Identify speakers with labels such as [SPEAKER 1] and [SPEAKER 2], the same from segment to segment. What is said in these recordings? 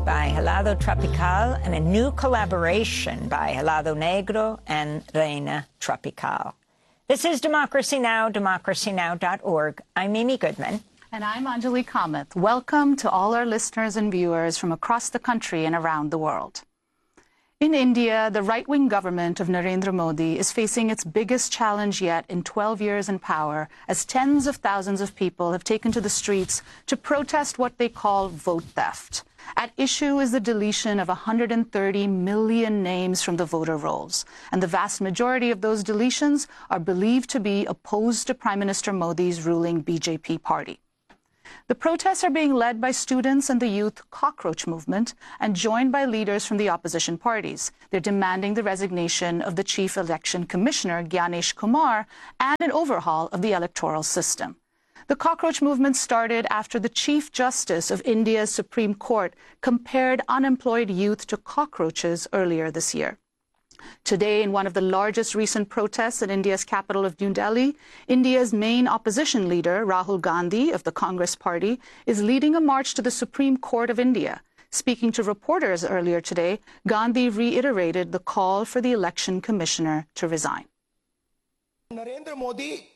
[SPEAKER 1] by Helado Tropical and a new collaboration by Helado Negro and Reina Tropical. This is Democracy Now!, democracynow.org. I'm Mimi Goodman.
[SPEAKER 2] And I'm Anjali Kamath. Welcome to all our listeners and viewers from across the country and around the world. In India, the right-wing government of Narendra Modi is facing its biggest challenge yet in 12 years in power, as tens of thousands of people have taken to the streets to protest what they call vote theft. At issue is the deletion of 130 million names from the voter rolls, and the vast majority of those deletions are believed to be opposed to Prime Minister Modi's ruling BJP party. The protests are being led by students and the youth cockroach movement and joined by leaders from the opposition parties. They're demanding the resignation of the Chief Election Commissioner, Gyanesh Kumar, and an overhaul of the electoral system. The cockroach movement started after the Chief Justice of India's Supreme Court compared unemployed youth to cockroaches earlier this year. Today, in one of the largest recent protests in India's capital of New Delhi, India's main opposition leader, Rahul Gandhi of the Congress Party, is leading a march to the Supreme Court of India. Speaking to reporters earlier today, Gandhi reiterated the call for the election commissioner to resign.
[SPEAKER 3] Narendra Modi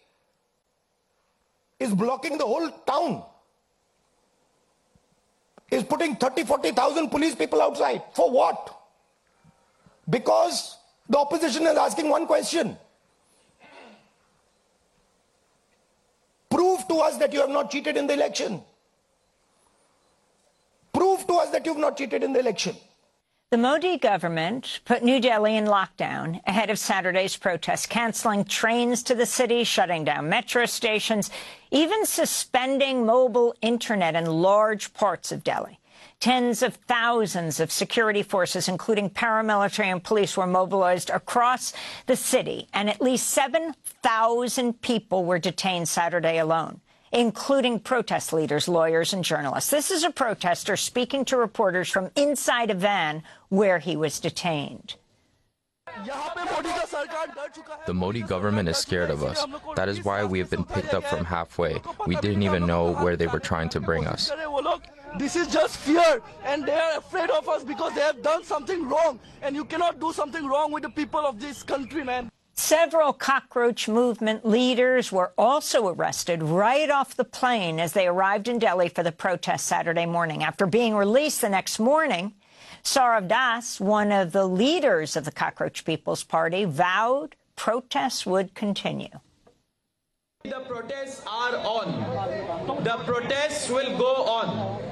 [SPEAKER 3] is blocking the whole town. Is putting 30,000-40,000 police people outside. For what? Because the opposition is asking one question. Prove to us that you have not cheated in the election. Prove to us that you have not cheated in the election.
[SPEAKER 1] The Modi government put New Delhi in lockdown ahead of Saturday's protests, canceling trains to the city, shutting down metro stations, even suspending mobile internet in large parts of Delhi. Tens of thousands of security forces, including paramilitary and police, were mobilized across the city, and at least 7,000 people were detained Saturday alone, including protest leaders, lawyers, and journalists. This is a protester speaking to reporters from inside a van where he was detained.
[SPEAKER 4] The Modi government is scared of us. That is why we have been picked up from halfway. We didn't even know where they were trying to bring us.
[SPEAKER 5] This is just fear, and they are afraid of us because they have done something wrong, and you cannot do something wrong with the people of this country, man.
[SPEAKER 1] Several cockroach movement leaders were also arrested right off the plane as they arrived in Delhi for the protest Saturday morning. After being released the next morning, Saurav Das, one of the leaders of the Cockroach People's Party, vowed protests would continue.
[SPEAKER 6] The protests are on. The protests will go on.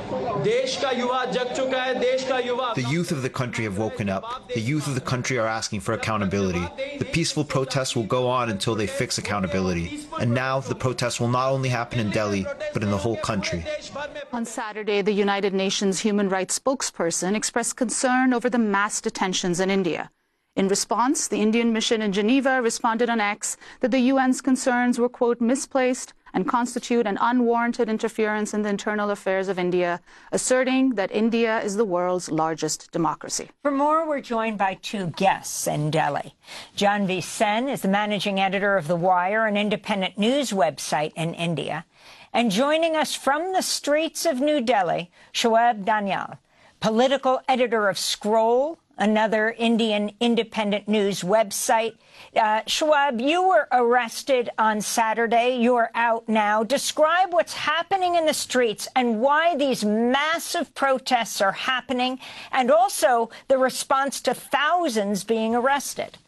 [SPEAKER 7] The youth of the country have woken up. The youth of the country are asking for accountability. The peaceful protests will go on until they fix accountability. And now the protests will not only happen in Delhi, but in the whole country.
[SPEAKER 2] On Saturday, the United Nations human rights spokesperson expressed concern over the mass detentions in India. In response, the Indian mission in Geneva responded on X that the UN's concerns were, quote, misplaced and constitute an unwarranted interference in the internal affairs of India, asserting that India is the world's largest democracy.
[SPEAKER 1] For more, we're joined by two guests in Delhi. Janvi Sen is the managing editor of The Wire, an independent news website in India. And joining us from the streets of New Delhi, Shoaib Danyal, political editor of Scroll, another Indian independent news website. Shoaib, you were arrested on Saturday. You're out now. Describe what's happening in the streets and why these massive protests are happening, and also the response to thousands being arrested.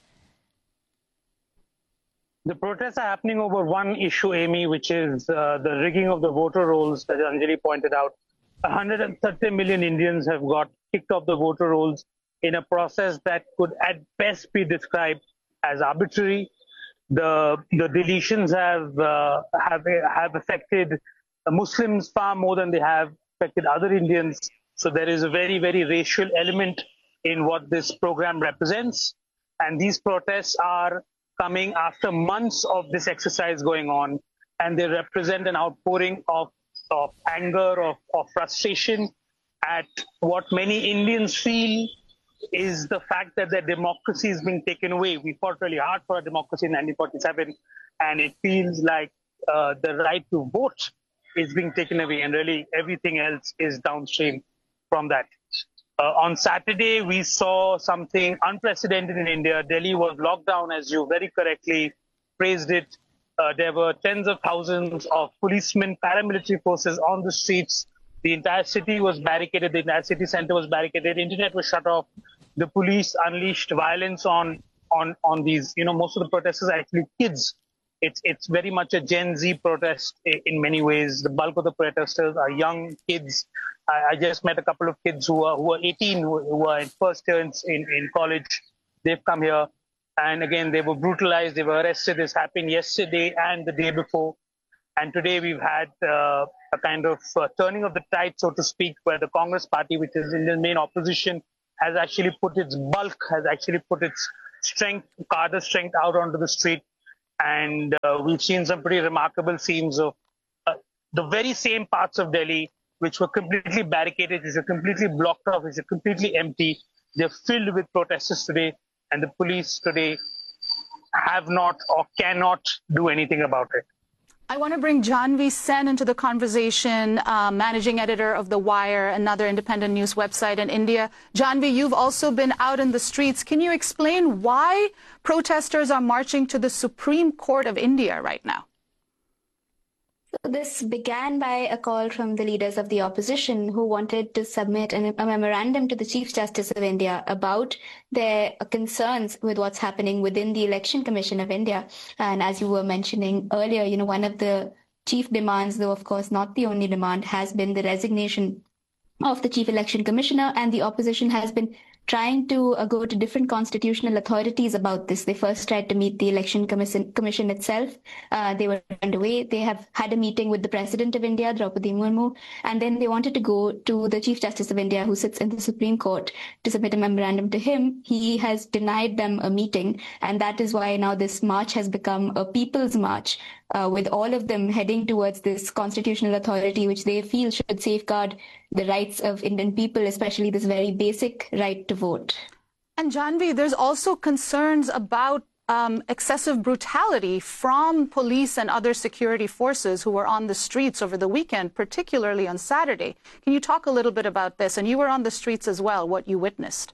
[SPEAKER 8] The protests are happening over one issue, Amy, which is the rigging of the voter rolls that Anjali pointed out. 130 million Indians have got kicked off the voter rolls in a process that could at best be described as arbitrary. The deletions have affected Muslims far more than they have affected other Indians. So there is a very, very racial element in what this program represents. And these protests are coming after months of this exercise going on. And they represent an outpouring of anger, of frustration at what many Indians feel is the fact that their democracy is being taken away. We fought really hard for our democracy in 1947, and it feels like the right to vote is being taken away, and really everything else is downstream from that. On Saturday, we saw something unprecedented in India. Delhi was locked down, as you very correctly phrased it. There were tens of thousands of policemen, paramilitary forces on the streets. The entire city was barricaded. The entire city center was barricaded. Internet was shut off. The police unleashed violence on these. Most of the protesters are actually kids. It's very much a Gen Z protest in many ways. The bulk of the protesters are young kids. I just met a couple of kids who are 18, who are in first year in college. They've come here, and again, they were brutalized. They were arrested. This happened yesterday and the day before. And today we've had a kind of turning of the tide, so to speak, where the Congress party, which is in the main opposition, has actually put its strength, cadre strength out onto the street. And we've seen some pretty remarkable scenes of the very same parts of Delhi which were completely barricaded, which were completely blocked off, which are completely empty. They're filled with protesters today, and the police today have not or cannot do anything about it.
[SPEAKER 2] I want to bring Janvi Sen into the conversation, managing editor of The Wire, another independent news website in India. Janvi, you've also been out in the streets. Can you explain why protesters are marching to the Supreme Court of India right now?
[SPEAKER 9] So this began by a call from the leaders of the opposition who wanted to submit a memorandum to the Chief Justice of India about their concerns with what's happening within the Election Commission of India. And as you were mentioning earlier, one of the chief demands, though of course not the only demand, has been the resignation of the Chief Election Commissioner, and the opposition has been trying to go to different constitutional authorities about this. They first tried to meet the Election Commission itself. They were turned away. They have had a meeting with the President of India, Draupadi Murmu, and then they wanted to go to the Chief Justice of India, who sits in the Supreme Court, to submit a memorandum to him. He has denied them a meeting, and that is why now this march has become a people's march, with all of them heading towards this constitutional authority, which they feel should safeguard the rights of Indian people, especially this very basic right to vote.
[SPEAKER 2] And Janvi, there's also concerns about excessive brutality from police and other security forces who were on the streets over the weekend, particularly on Saturday. Can you talk a little bit about this? And you were on the streets as well, what you witnessed.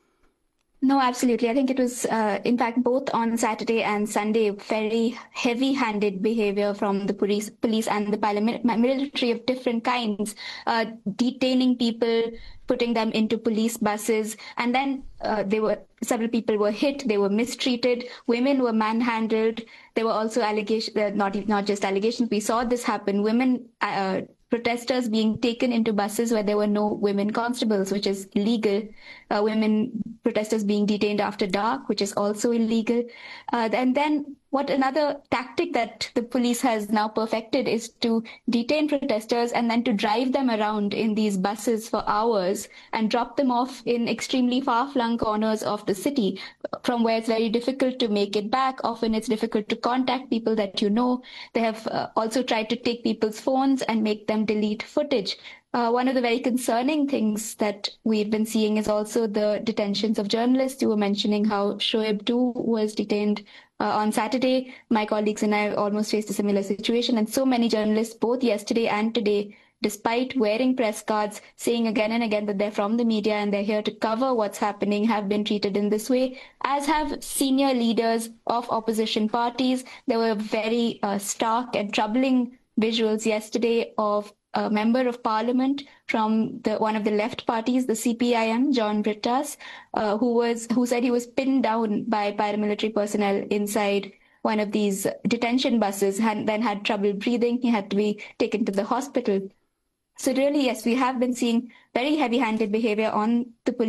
[SPEAKER 9] No, absolutely. I think it was, in fact, both on Saturday and Sunday, very heavy-handed behavior from the police and the paramilitary of different kinds, detaining people, putting them into police buses, and then several people were hit, they were mistreated, women were manhandled. There were also allegations, not just allegations, we saw this happen, women protesters being taken into buses where there were no women constables, which is illegal. Women protesters being detained after dark, which is also illegal. And then what another tactic that the police has now perfected is to detain protesters and then to drive them around in these buses for hours and drop them off in extremely far-flung corners of the city, from where it's very difficult to make it back. Often it's difficult to contact people that you know. They have also tried to take people's phones and make them delete footage. One of the very concerning things that we've been seeing is also the detentions of journalists. You were mentioning how Shoaib too was detained on Saturday. My colleagues and I almost faced a similar situation, and so many journalists, both yesterday and today, despite wearing press cards, saying again and again that they're from the media and they're here to cover what's happening, have been treated in this way, as have senior leaders of opposition parties. There were very stark and troubling visuals yesterday of a member of parliament from one of the left parties, the CPIM, John Brittas, who said he was pinned down by paramilitary personnel inside one of these detention buses, and then had trouble breathing. He had to be taken to the hospital. So really, yes, we have been seeing very heavy-handed behavior on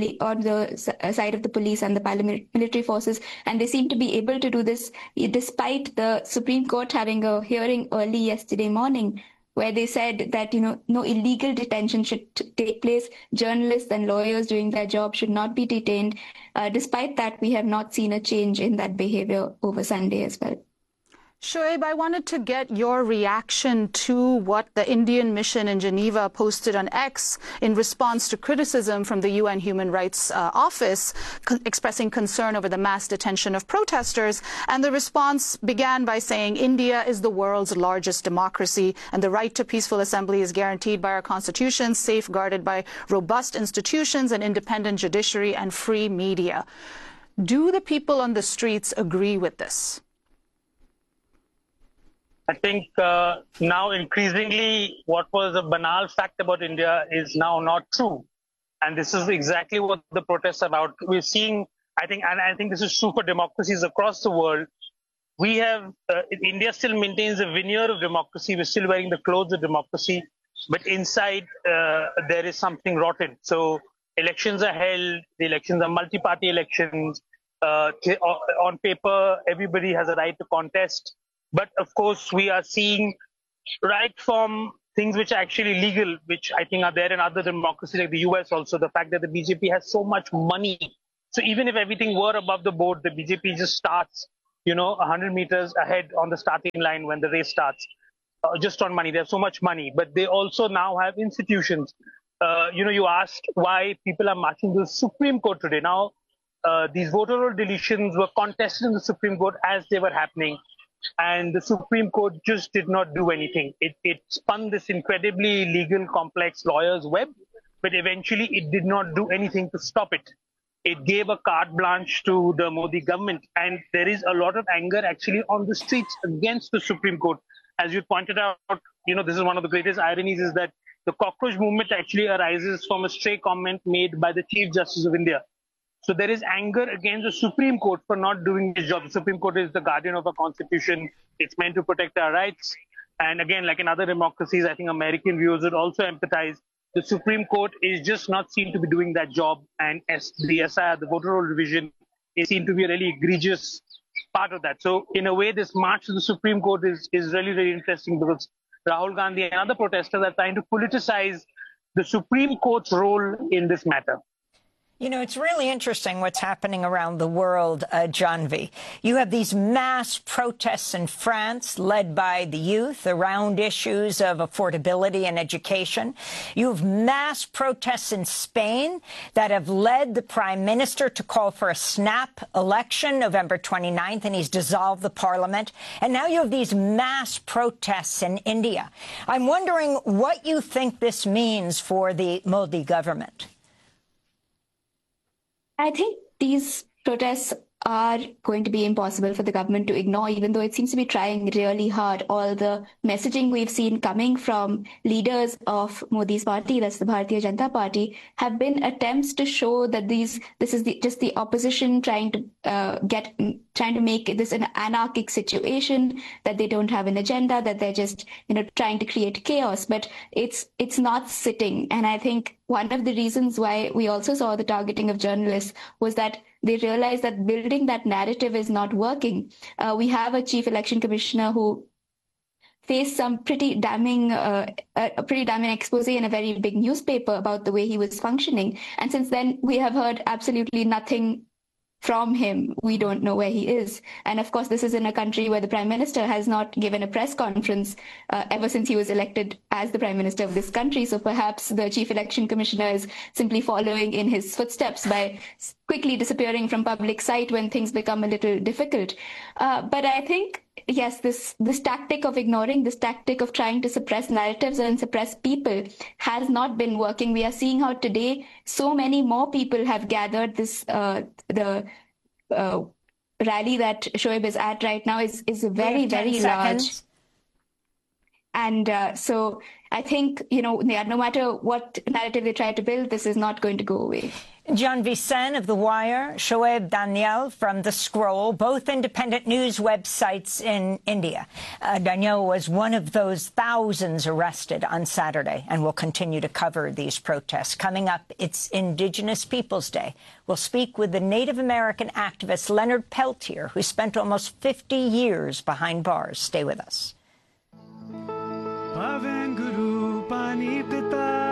[SPEAKER 9] the side of the police and the paramilitary forces, and they seem to be able to do this despite the Supreme Court having a hearing early yesterday morning, where they said that, no illegal detention should take place. Journalists and lawyers doing their job should not be detained. Despite that, we have not seen a change in that behavior over Sunday as well.
[SPEAKER 2] Shoaib, I wanted to get your reaction to what the Indian mission in Geneva posted on X in response to criticism from the UN Human Rights Office expressing concern over the mass detention of protesters. And the response began by saying India is the world's largest democracy and the right to peaceful assembly is guaranteed by our constitution, safeguarded by robust institutions, an independent judiciary and free media. Do the people on the streets agree with this?
[SPEAKER 8] I think now increasingly what was a banal fact about India is now not true. And this is exactly what the protests are about. We're seeing, I think this is true for democracies across the world. We have, India still maintains a veneer of democracy. We're still wearing the clothes of democracy. But inside, there is something rotten. So elections are held. The elections are multi-party elections. On paper, everybody has a right to contest. But of course, we are seeing right from things which are actually legal, which I think are there in other democracies like the US also, the fact that the BJP has so much money. So even if everything were above the board, the BJP just starts, 100 meters ahead on the starting line when the race starts, just on money. They have so much money, but they also now have institutions. You asked why people are marching to the Supreme Court today. Now, these voter roll deletions were contested in the Supreme Court as they were happening. And the Supreme Court just did not do anything. It spun this incredibly legal, complex lawyer's web, but eventually it did not do anything to stop it. It gave a carte blanche to the Modi government. And there is a lot of anger actually on the streets against the Supreme Court. As you pointed out, this is one of the greatest ironies is that the cockroach movement actually arises from a stray comment made by the Chief Justice of India. So there is anger against the Supreme Court for not doing its job. The Supreme Court is the guardian of our constitution. It's meant to protect our rights. And again, like in other democracies, I think American viewers would also empathize. The Supreme Court is just not seen to be doing that job. And the SIR, the voter roll revision, is seen to be a really egregious part of that. So in a way, this march to the Supreme Court is really, really interesting because Rahul Gandhi and other protesters are trying to politicize the Supreme Court's role in this matter.
[SPEAKER 1] It's really interesting what's happening around the world, Janvi. You have these mass protests in France led by the youth around issues of affordability and education. You have mass protests in Spain that have led the prime minister to call for a snap election November 29th, and he's dissolved the parliament. And now you have these mass protests in India. I'm wondering what you think this means for the Modi government.
[SPEAKER 9] I think these protests are going to be impossible for the government to ignore, even though it seems to be trying really hard. All the messaging we've seen coming from leaders of Modi's party, that's the Bharatiya Janata Party, have been attempts to show that this is just the opposition trying to make this an anarchic situation, that they don't have an agenda, that they're just trying to create chaos. But it's not sitting. And I think one of the reasons why we also saw the targeting of journalists was that they realized that building that narrative is not working. We have a chief election commissioner who faced some pretty damning expose in a very big newspaper about the way he was functioning. And since then, we have heard absolutely nothing from him. We don't know where he is. And of course, this is in a country where the prime minister has not given a press conference ever since he was elected as the prime minister of this country. So perhaps the chief election commissioner is simply following in his footsteps by quickly disappearing from public sight when things become a little difficult. But I think, yes, this tactic of ignoring, this tactic of trying to suppress narratives and suppress people has not been working. We are seeing how today so many more people have gathered. The rally that Shoaib is at right now is very, very large. And so I think, no matter what narrative they try to build, this is not going to go away.
[SPEAKER 1] Janvi Sen of The Wire, Shoaib Daniel from The Scroll, both independent news websites in India. Daniel was one of those thousands arrested on Saturday and will continue to cover these protests. Coming up, it's Indigenous Peoples Day. We'll speak with the Native American activist Leonard Peltier, who spent almost 50 years behind bars. Stay with us.